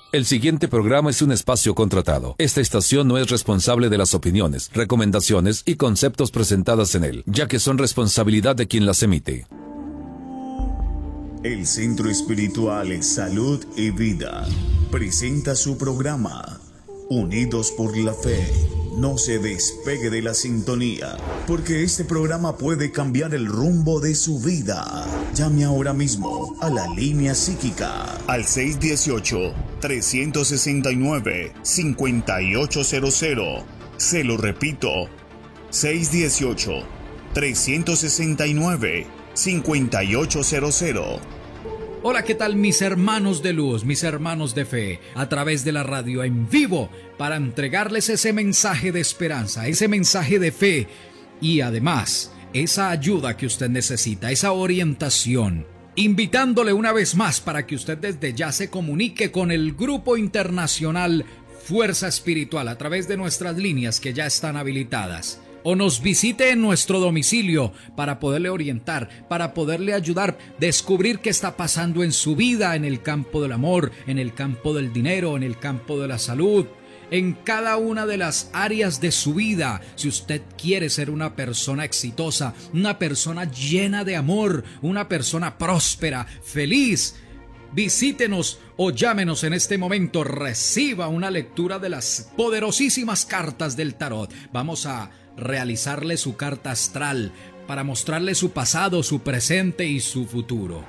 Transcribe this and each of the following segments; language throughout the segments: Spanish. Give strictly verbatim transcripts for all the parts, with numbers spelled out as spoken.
El siguiente programa es un espacio contratado. Esta estación no es responsable de las opiniones, recomendaciones y conceptos presentadas en él, ya que son responsabilidad de quien las emite. El Centro Espiritual Salud y Vida presenta su programa Unidos por la Fe. No se despegue de la sintonía, porque este programa puede cambiar el rumbo de su vida. Llame ahora mismo a la línea psíquica al seis uno ocho, tres seis nueve, cinco ocho cero cero. Se lo repito, seis uno ocho, tres seis nueve, cinco ocho cero cero. Hola, ¿qué tal mis hermanos de luz, mis hermanos de fe? A través de la radio en vivo para entregarles ese mensaje de esperanza, ese mensaje de fe y además esa ayuda que usted necesita, esa orientación. Invitándole una vez más para que usted desde ya se comunique con el Grupo Internacional Fuerza Espiritual a través de nuestras líneas que ya están habilitadas. O nos visite en nuestro domicilio para poderle orientar, para poderle ayudar, descubrir qué está pasando en su vida, en el campo del amor, en el campo del dinero, en el campo de la salud, en cada una de las áreas de su vida. Si usted quiere ser una persona exitosa, una persona llena de amor, una persona próspera, feliz, visítenos o llámenos en este momento. Reciba una lectura de las poderosísimas cartas del tarot. Vamos a realizarle su carta astral para mostrarle su pasado, su presente y su futuro.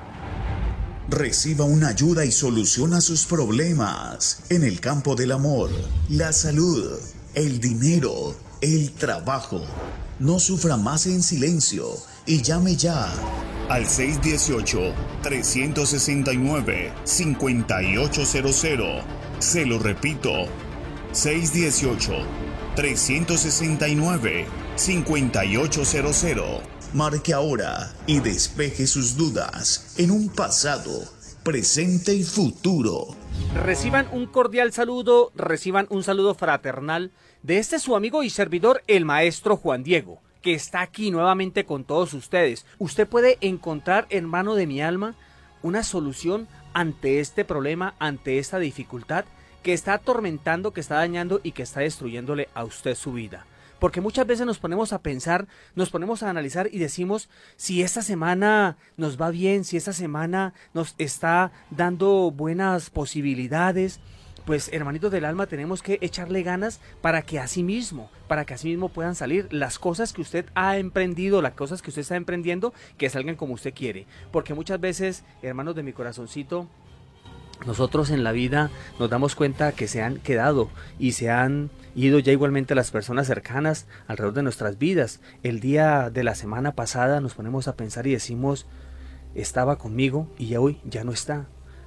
Reciba una ayuda y solución a sus problemas en el campo del amor, la salud, el dinero, el trabajo. No sufra más en silencio y llame ya al seis uno ocho, tres seis nueve, cinco ocho cero cero. Se lo repito, seis uno ocho, tres seis nueve, cinco ocho cero cero. Marque ahora y despeje sus dudas en un pasado, presente y futuro. Reciban un cordial saludo, reciban un saludo fraternal de este su amigo y servidor, el maestro Juan Diego, que está aquí nuevamente con todos ustedes. Usted puede encontrar, hermano de mi alma, una solución ante este problema, ante esta dificultad que está atormentando, que está dañando y que está destruyéndole a usted su vida. Porque muchas veces nos ponemos a pensar, nos ponemos a analizar y decimos si esta semana nos va bien, si esta semana nos está dando buenas posibilidades. Pues hermanitos del alma, tenemos que echarle ganas para que así mismo, para que así mismo puedan salir las cosas que usted ha emprendido, las cosas que usted está emprendiendo, que salgan como usted quiere. Porque muchas veces, hermanos de mi corazoncito, nosotros en la vida nos damos cuenta que se han quedado y se han ido ya igualmente las personas cercanas alrededor de nuestras vidas. El día de la semana pasada nos ponemos a pensar y decimos, estaba conmigo y hoy ya no está.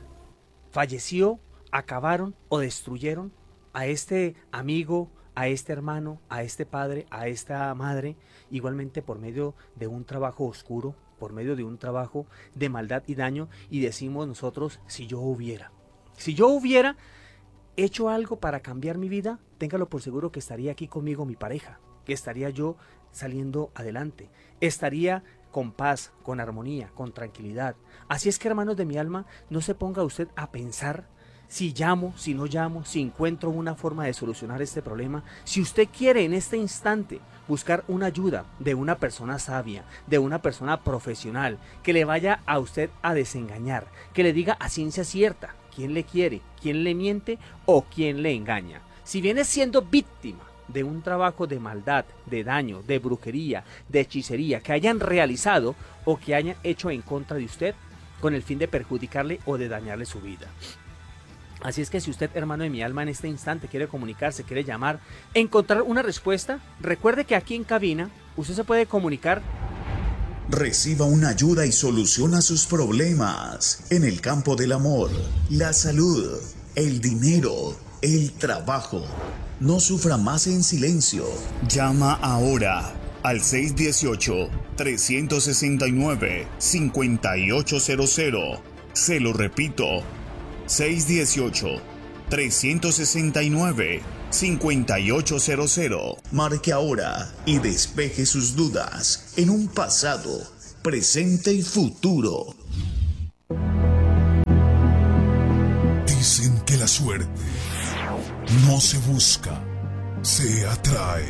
Falleció, acabaron o destruyeron a este amigo, a este hermano, a este padre, a esta madre, igualmente por medio de un trabajo oscuro, por medio de un trabajo de maldad y daño, y decimos nosotros, si yo hubiera, si yo hubiera hecho algo para cambiar mi vida, téngalo por seguro que estaría aquí conmigo mi pareja, que estaría yo saliendo adelante, estaría con paz, con armonía, con tranquilidad. Así es que, hermanos de mi alma, no se ponga usted a pensar si llamo, si no llamo, si encuentro una forma de solucionar este problema. Si usted quiere en este instante buscar una ayuda de una persona sabia, de una persona profesional, que le vaya a usted a desengañar, que le diga a ciencia cierta quién le quiere, quién le miente o quién le engaña. Si viene siendo víctima de un trabajo de maldad, de daño, de brujería, de hechicería que hayan realizado o que hayan hecho en contra de usted con el fin de perjudicarle o de dañarle su vida. Así es que si usted, hermano de mi alma, en este instante quiere comunicarse, quiere llamar, encontrar una respuesta, recuerde que aquí en cabina usted se puede comunicar. Reciba una ayuda y solución a sus problemas en el campo del amor, la salud, el dinero, el trabajo. No sufra más en silencio. Llama ahora al seis uno ocho, tres seis nueve, cinco ocho cero cero. Se lo repito, seis uno ocho, tres seis nueve, cinco ocho cero cero. Marque ahora y despeje sus dudas en un pasado, presente y futuro. Dicen que la la suerte no se busca, se atrae.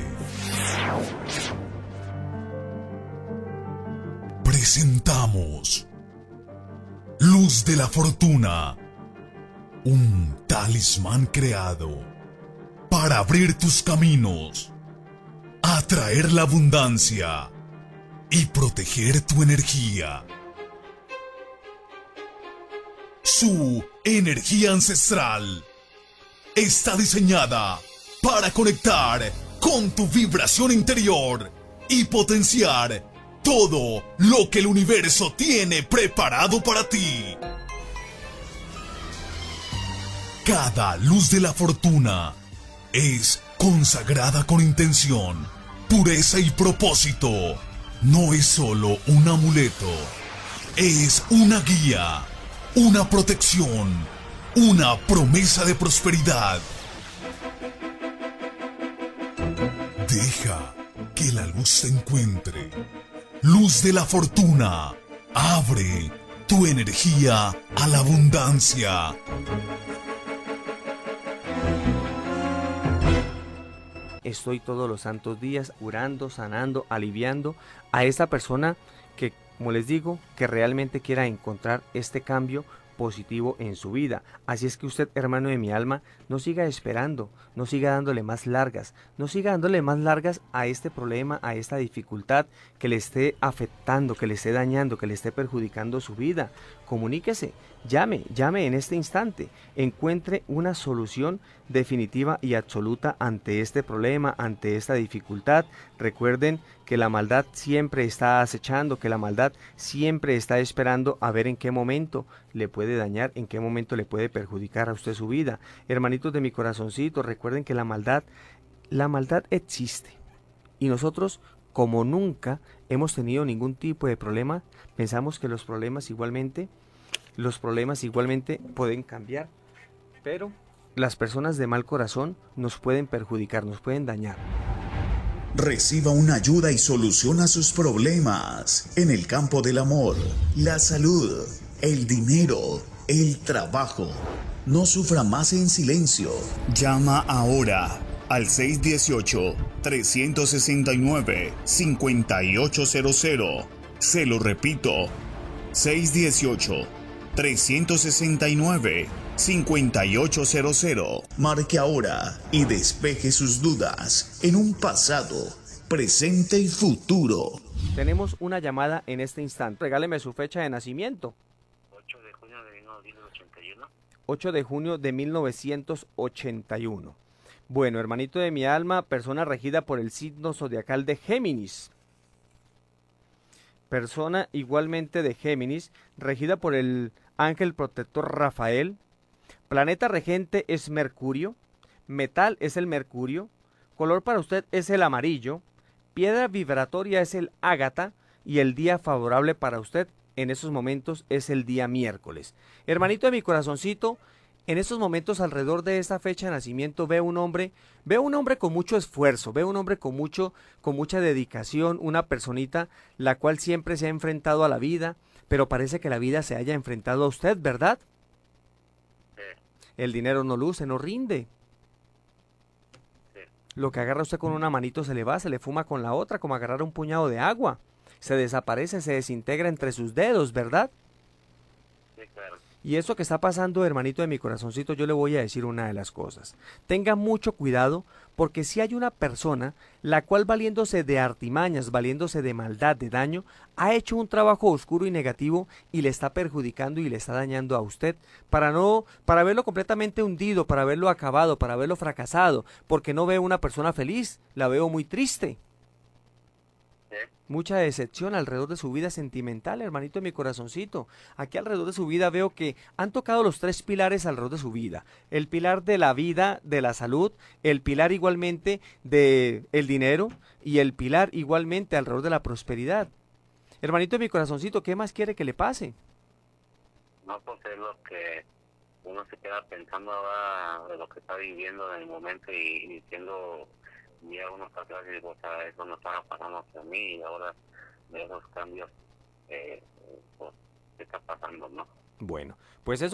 Presentamos Luz de la Fortuna, un talismán creado para abrir tus caminos, atraer la abundancia y proteger tu energía. Su energía ancestral está diseñada para conectar con tu vibración interior y potenciar todo lo que el universo tiene preparado para ti. Cada luz de la fortuna es consagrada con intención, pureza y propósito. No es solo un amuleto, es una guía, una protección, una promesa de prosperidad. Deja que la luz te encuentre. Luz de la fortuna, abre tu energía a la abundancia. Estoy todos los santos días curando, sanando, aliviando a esta persona que, como les digo, que realmente quiera encontrar este cambio positivo en su vida. Así es que usted, hermano de mi alma, no siga esperando, no siga dándole más largas, no siga dándole más largas a este problema, a esta dificultad que le esté afectando, que le esté dañando, que le esté perjudicando su vida. Comuníquese, llame, llame en este instante, encuentre una solución definitiva y absoluta ante este problema, ante esta dificultad. Recuerden que la maldad siempre está acechando, que la maldad siempre está esperando a ver en qué momento le puede dañar, en qué momento le puede perjudicar a usted su vida. Hermanitos de mi corazoncito, recuerden que la maldad, la maldad existe y nosotros, como nunca hemos tenido ningún tipo de problema, pensamos que los problemas igualmente, los problemas igualmente pueden cambiar, pero las personas de mal corazón nos pueden perjudicar, nos pueden dañar. Reciba una ayuda y soluciona sus problemas en el campo del amor, la salud, el dinero, el trabajo. No sufra más en silencio. Llama ahora al seis uno ocho, tres seis nueve, cinco ocho cero cero. Se lo repito, seis uno ocho, tres seis nueve, cinco ocho cero cero. Marque ahora y despeje sus dudas en un pasado, presente y futuro. Tenemos una llamada en este instante. Regáleme su fecha de nacimiento. ocho de junio de mil novecientos ochenta y uno. ocho de junio de mil novecientos ochenta y uno. Bueno, hermanito de mi alma, persona regida por el signo zodiacal de Géminis. Persona igualmente de Géminis, regida por el ángel protector Rafael. Planeta regente es Mercurio. Metal es el mercurio. Color para usted es el amarillo. Piedra vibratoria es el ágata. Y el día favorable para usted en esos momentos es el día miércoles. Hermanito de mi corazoncito, en estos momentos alrededor de esta fecha de nacimiento veo un hombre, veo un hombre con mucho esfuerzo, veo un hombre con mucho, con mucha dedicación, una personita la cual siempre se ha enfrentado a la vida, pero parece que la vida se haya enfrentado a usted, ¿verdad? Sí. El dinero no luce, no rinde. Sí. Lo que agarra usted con una manito se le va, se le fuma con la otra, como agarrar un puñado de agua. Se desaparece, se desintegra entre sus dedos, ¿verdad? Sí, claro. Y eso que está pasando, hermanito de mi corazoncito, yo le voy a decir una de las cosas. Tenga mucho cuidado, porque si hay una persona la cual, valiéndose de artimañas, valiéndose de maldad, de daño, ha hecho un trabajo oscuro y negativo y le está perjudicando y le está dañando a usted para no, para verlo completamente hundido, para verlo acabado, para verlo fracasado, porque no veo una persona feliz, la veo muy triste. Mucha decepción alrededor de su vida sentimental, hermanito de mi corazoncito. Aquí alrededor de su vida veo que han tocado los tres pilares alrededor de su vida. El pilar de la vida, de la salud, el pilar igualmente de el dinero y el pilar igualmente alrededor de la prosperidad. Hermanito de mi corazoncito, ¿qué más quiere que le pase? No, pues es lo que uno se queda pensando ahora de lo que está viviendo en el momento y, y diciendo... Mira, uno está atrás y digo, o sea, eso no estaba pasando hacia mí y ahora de esos cambios, eh, pues, ¿qué está pasando, no? Bueno, pues eso